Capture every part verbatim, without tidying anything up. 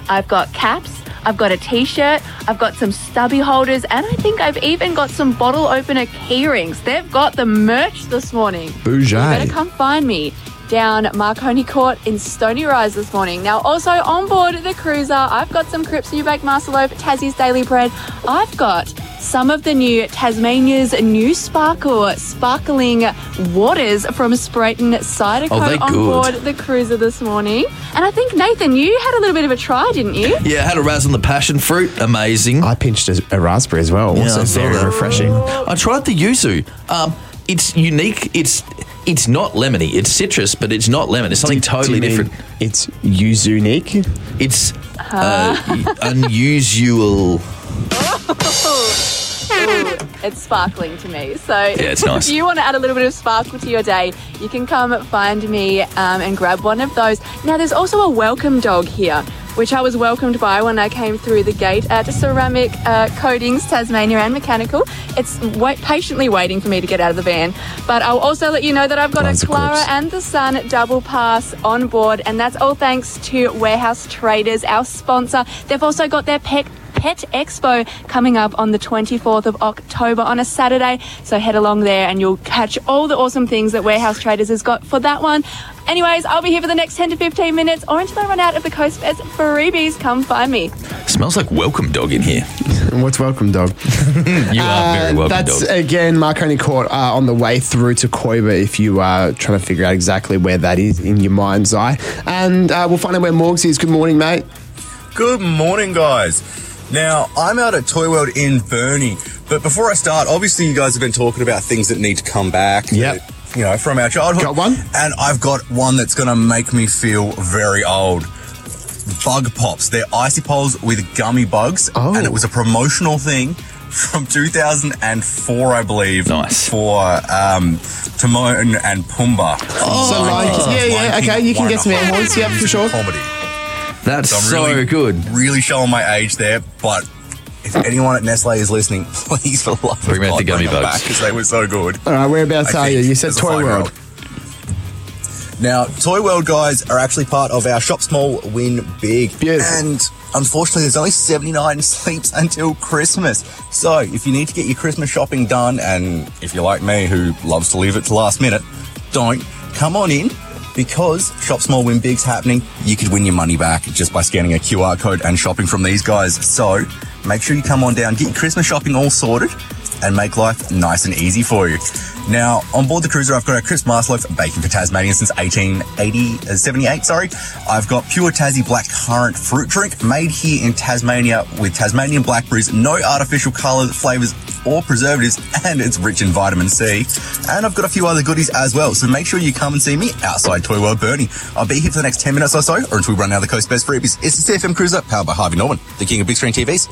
I've got caps, I've got a t-shirt, I've got some stubby holders, and I think I've even got some bottle opener key rings. They've got the merch this morning. Bougie. You better come find me down Marconi Court in Stony Rise this morning. Now, also on board the cruiser, I've got some Cripps Newbank Master Loaf, Tassie's Daily Bread. I've got some of the new Tasmania's new sparkle, sparkling waters from Sprayton Cider Co. Oh, they're on good. board the cruiser this morning. And I think, Nathan, you had a little bit of a try, didn't you? Yeah, I had a raz on the passion fruit. Amazing. I pinched a, a raspberry as well. Yeah, Also I saw very that. refreshing. I tried the yuzu. Um, it's unique. It's it's not lemony. It's citrus, but it's not lemon. It's something Do- totally do you mean different. It's unique. It's uh, unusual. It's sparkling to me. So it's nice. if you want to add a little bit of sparkle to your day, you can come find me um, and grab one of those. Now, there's also a welcome dog here, which I was welcomed by when I came through the gate at Ceramic uh, Coatings, Tasmania and Mechanical. It's wait, patiently waiting for me to get out of the van. But I'll also let you know that I've got Lots a of Clara clips. and the Sun double pass on board, and that's all thanks to Warehouse Traders, our sponsor. They've also got their pet Pet Expo coming up on the twenty-fourth of October on a Saturday. So head along there and you'll catch all the awesome things that Warehouse Traders has got for that one. Anyways, I'll be here for the next ten to fifteen minutes or until I run out of the Coast Fest freebies. Come find me. Smells like welcome dog in here. What's welcome, dog? You are very welcome That's, dog. again, Marconi Court uh, on the way through to Koiba if you are trying to figure out exactly where that is in your mind's eye. And uh, we'll find out where Morgs is. Good morning, mate. Good morning, guys. Now, I'm out at Toy World in Burnie, but before I start, obviously you guys have been talking about things that need to come back. Yep. that, you know, from our childhood. Got one? And I've got one that's going to make me feel very old. Bug Pops. They're icy poles with gummy bugs. Oh. And it was a promotional thing from two thousand four, I believe. Nice. For um, Timon and Pumbaa. Oh, so like, yeah, yeah, okay, you can get some air horns, yep, for sure. Comedy. That's So I'm so really, good. Really showing my age there, but if anyone at Nestle is listening, please, for the love Bring of back God, the gummy bring them bugs. back because they were so good. All right, whereabouts I are you? think, You said as a Toy five-year-old. World. Now, Toy World guys are actually part of our Shop Small, Win Big. Beautiful. And unfortunately, there's only seventy-nine sleeps until Christmas. So if you need to get your Christmas shopping done, and if you're like me who loves to leave it to last minute, don't. Come on in. Because Shop Small Win Big's happening, you could win your money back just by scanning a Q R code and shopping from these guys. So make sure you come on down, get your Christmas shopping all sorted, and make life nice and easy for you. Now, on board the cruiser, I've got our Crisp Master Loaf, baking for Tasmania since eighteen seventy-eight, sorry. I've got Pure Tassie Black Currant Fruit Drink, made here in Tasmania with Tasmanian blackberries, no artificial colours, flavours or preservatives, and it's rich in vitamin C. And I've got a few other goodies as well, so make sure you come and see me outside Toy World Burnie. I'll be here for the next ten minutes or so, or until we run out of the Coast Best freebies. It's the C F M Cruiser, powered by Harvey Norman, the king of big screen T Vs.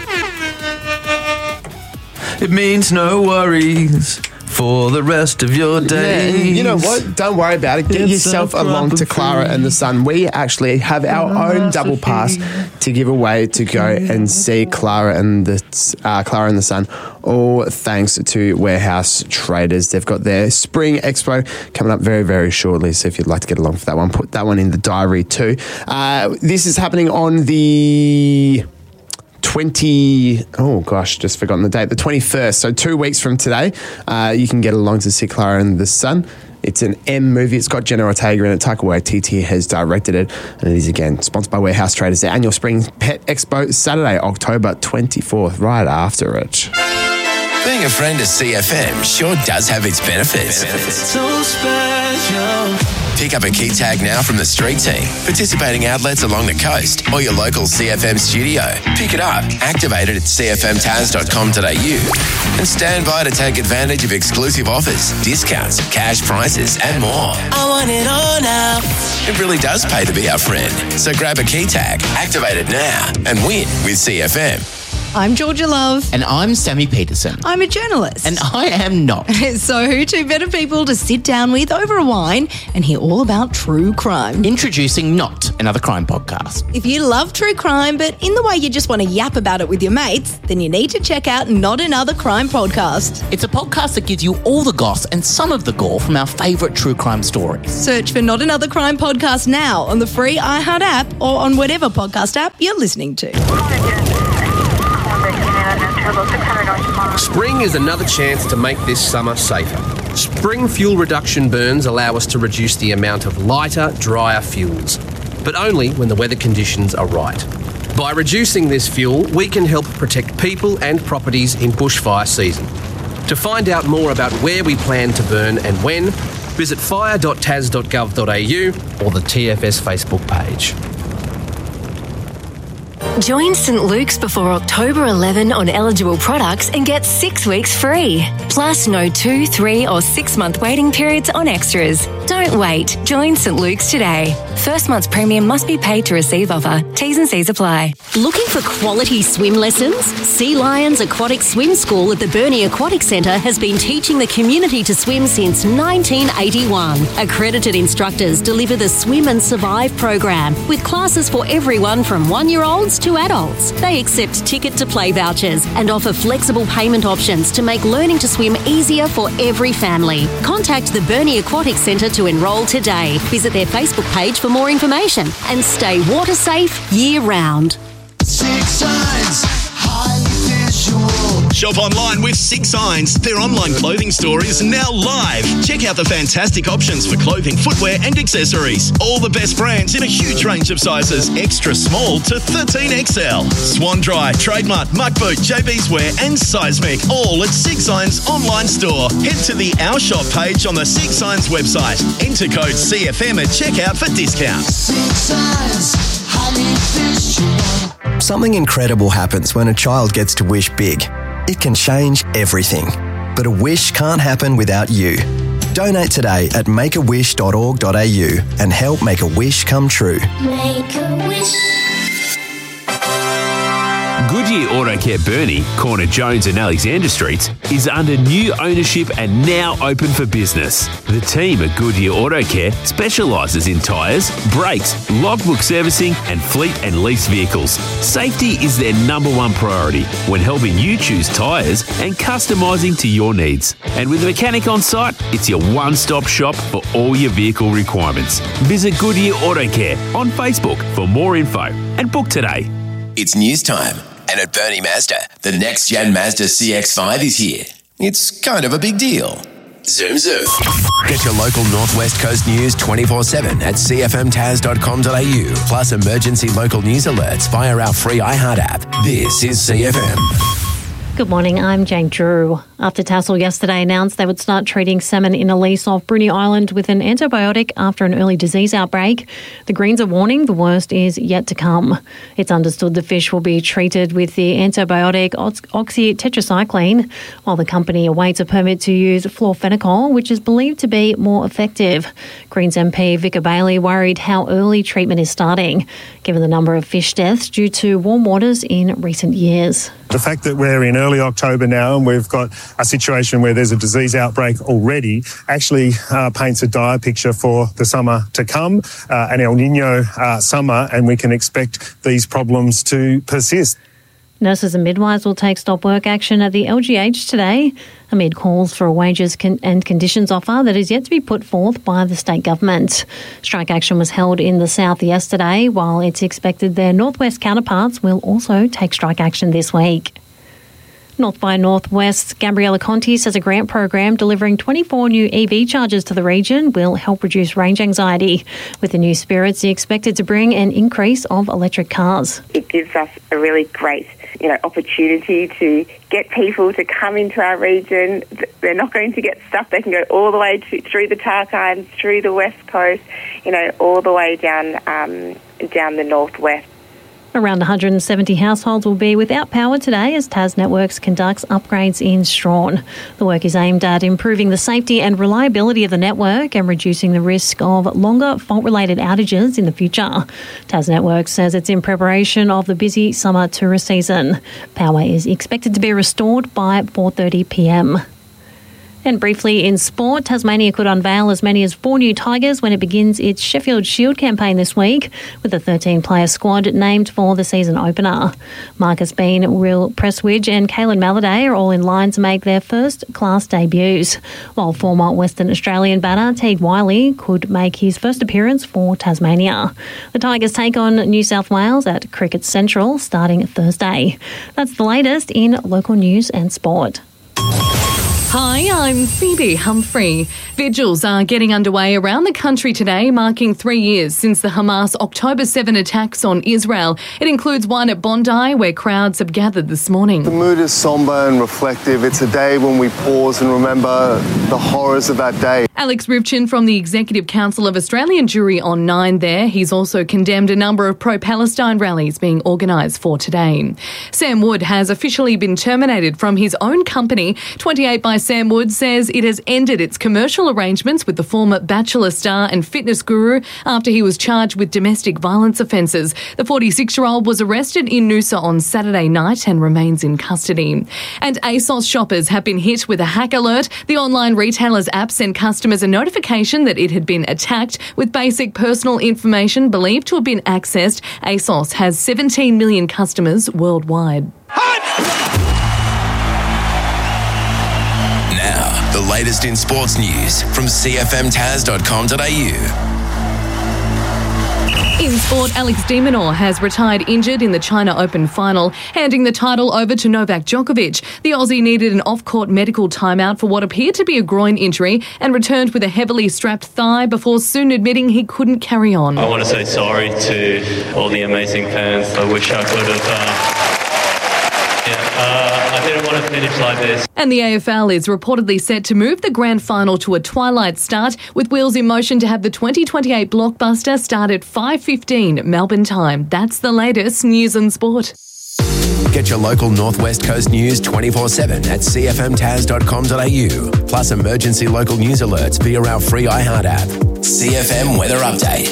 It means no worries for the rest of your Yeah, days. and you know what? Don't worry about it. Get It's yourself a along to proper Clara and the Sun. We actually have our own double pass to give away to go and see Clara and the uh, Clara and the Sun. All thanks to Warehouse Traders. They've got their Spring Expo coming up very, very shortly. So if you'd like to get along for that one, put that one in the diary too. Uh, this is happening on the twenty oh gosh just forgotten the date the twenty-first, so two weeks from today. Uh, you can get along to see Clara and the Sun. It's an M movie. It's got Jenna Ortega in it. Taika Waititi has directed it, and it is again sponsored by Warehouse Traders. Their annual Spring Pet Expo, Saturday October twenty-fourth, right after it. Being a friend of C F M sure does have its benefits. So special. Pick up a key tag now from the street team, participating outlets along the coast, or your local C F M studio. Pick it up, activate it at c f m taz dot com dot a u, and stand by to take advantage of exclusive offers, discounts, cash prices, and more. I want it all now. It really does pay to be our friend. So grab a key tag, activate it now, and win with C F M. I'm Georgia Love. And I'm Sammy Peterson. I'm a journalist. And I am not. So who two better people to sit down with over a wine and hear all about true crime? Introducing Not Another Crime Podcast. If you love true crime, but in the way you just want to yap about it with your mates, then you need to check out Not Another Crime Podcast. It's a podcast that gives you all the goss and some of the gore from our favourite true crime stories. Search for Not Another Crime Podcast now on the free iHeart app or on whatever podcast app you're listening to. Spring is another chance to make this summer safer. Spring fuel reduction burns allow us to reduce the amount of lighter, drier fuels, but only when the weather conditions are right. By reducing this fuel, we can help protect people and properties in bushfire season. To find out more about where we plan to burn and when, visit fire dot tas dot gov dot a u or the T F S Facebook page. Join St Luke's before October eleventh on eligible products and get six weeks free. Plus no two, three or six month waiting periods on extras. Don't wait. Join St Luke's today. First month's premium must be paid to receive offer. T's and C's apply. Looking for quality swim lessons? Sea Lions Aquatic Swim School at the Burnie Aquatic Centre has been teaching the community to swim since nineteen eighty-one. Accredited instructors deliver the Swim and Survive program with classes for everyone from one-year-olds to adults. They accept ticket-to-play vouchers and offer flexible payment options to make learning to swim easier for every family. Contact the Burnie Aquatic Centre to enrol today. Visit their Facebook page for more information and stay water safe year-round. Six Signs, highly visual. Shop online with Six Signs. Their online clothing store is now live. Check out the fantastic options for clothing, footwear and accessories. All the best brands in a huge range of sizes, extra small to thirteen X L. Swan Dry, Trademark, Muck Boot, J B's Wear and Seismic, all at Six Signs online store. Head to the Our Shop page on the Six Signs website. Enter code C F M at checkout for discounts. Six Signs, highly visual. Something incredible happens when a child gets to wish big. It can change everything. But a wish can't happen without you. Donate today at make a wish dot org dot a u and help make a wish come true. Make a wish. Goodyear Auto Care Burnie, corner Jones and Alexander Streets, is under new ownership and now open for business. The team at Goodyear Auto Care specialises in tyres, brakes, logbook servicing and fleet and lease vehicles. Safety is their number one priority when helping you choose tyres and customising to your needs. And with a mechanic on site, it's your one-stop shop for all your vehicle requirements. Visit Goodyear Auto Care on Facebook for more info and book today. It's news time. And at Burnie Mazda, the next-gen Mazda C X five is here. It's kind of a big deal. Zoom zoom. Get your local Northwest Coast news twenty-four seven at c f m tas dot com dot a u, plus emergency local news alerts via our free iHeart app. This is C F M. Good morning, I'm Jane Drew. After Tassal yesterday announced they would start treating salmon in a lease off Bruny Island with an antibiotic after an early disease outbreak, the Greens are warning the worst is yet to come. It's understood the fish will be treated with the antibiotic oxytetracycline, while the company awaits a permit to use florfenicol, which is believed to be more effective. Greens M P Vicar Bailey worried how early treatment is starting, given the number of fish deaths due to warm waters in recent years. The fact that we're in early October now and we've got a situation where there's a disease outbreak already actually uh, paints a dire picture for the summer to come, uh, an El Nino uh, summer, and we can expect these problems to persist. Nurses and midwives will take stop work action at the L G H today amid calls for a wages con- and conditions offer that is yet to be put forth by the state government. Strike action was held in the south yesterday, while it's expected their northwest counterparts will also take strike action this week. North by Northwest, Gabriella Conti says a grant program delivering twenty-four new E V chargers to the region will help reduce range anxiety. With the new Spirits, they're expected to bring an increase of electric cars. It gives us a really great, you know, opportunity to get people to come into our region. They're not going to get stuck. They can go all the way to, through the Tarkines, through the West Coast, you know, all the way down um, down the northwest. Around one hundred seventy households will be without power today as Tas Networks conducts upgrades in Strawn. The work is aimed at improving the safety and reliability of the network and reducing the risk of longer fault-related outages in the future. Tas Networks says it's in preparation of the busy summer tourist season. Power is expected to be restored by four thirty p m. And briefly in sport, Tasmania could unveil as many as four new Tigers when it begins its Sheffield Shield campaign this week, with a thirteen-player squad named for the season opener. Marcus Bean, Will Presswidge and Caelan Maladay are all in line to make their first class debuts, while former Western Australian batter Teague Wiley could make his first appearance for Tasmania. The Tigers take on New South Wales at Cricket Central starting Thursday. That's the latest in local news and sport. Hi, I'm Phoebe Humphrey. Vigils are getting underway around the country today, marking three years since the Hamas October seventh attacks on Israel. It includes one at Bondi, where crowds have gathered this morning. The mood is sombre and reflective. It's a day when we pause and remember the horrors of that day. Alex Rivchin from the Executive Council of Australian Jury on Nine there. He's also condemned a number of pro-Palestine rallies being organised for today. Sam Wood has officially been terminated from his own company. twenty-eight by Sam Wood says it has ended its commercial arrangements with the former Bachelor star and fitness guru after he was charged with domestic violence offences. The forty-six-year-old was arrested in Noosa on Saturday night and remains in custody. And ASOS shoppers have been hit with a hack alert. The online retailer's app sent customers a notification that it had been attacked with basic personal information believed to have been accessed. ASOS has seventeen million customers worldwide. Now, the latest in sports news from c f m tas dot com dot a u. In sport, Alex de Minaur has retired injured in the China Open final, handing the title over to Novak Djokovic. The Aussie needed an off-court medical timeout for what appeared to be a groin injury and returned with a heavily strapped thigh before soon admitting he couldn't carry on. I want to say sorry to all the amazing fans. I wish I could have... Uh Yeah, uh, I didn't want to finish like this. And the A F L is reportedly set to move the grand final to a twilight start, with wheels in motion to have the twenty twenty-eight blockbuster start at five fifteen Melbourne time. That's the latest news and sport. Get your local Northwest Coast news twenty-four seven at c f m tas dot com dot a u. Plus emergency local news alerts via our free iHeart app. C F M Weather Update.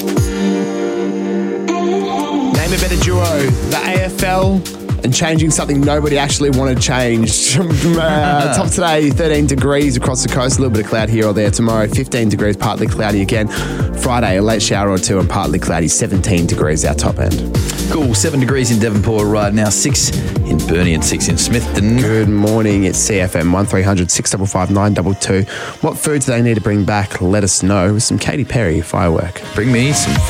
Name a better duo, the A F L and changing something nobody actually wanted changed. uh, top today, thirteen degrees across the coast, a little bit of cloud here or there. Tomorrow, fifteen degrees, partly cloudy again. Friday, a late shower or two and partly cloudy, seventeen degrees our top end. Cool, seven degrees in Devonport right now, six in Burnie and six in Smithton. Good morning, it's C F M, one three hundred six five five nine two two. What food do they need to bring back? Let us know with some Katy Perry firework. Bring me some